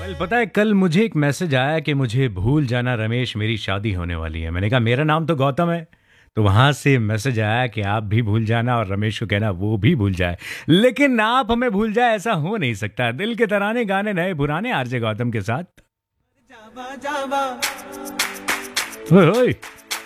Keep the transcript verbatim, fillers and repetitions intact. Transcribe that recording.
Well पता है कल मुझे एक मैसेज आया कि मुझे भूल जाना रमेश, मेरी शादी होने वाली है। मैंने कहा मेरा नाम तो गौतम है। तो वहां से मैसेज आया कि आप भी भूल जाना और रमेश को कहना वो भी भूल जाए। लेकिन आप हमें भूल जाए ऐसा हो नहीं सकता। दिल के तराने गाने नए पुराने आरजे गौतम के साथ। ओए ओए।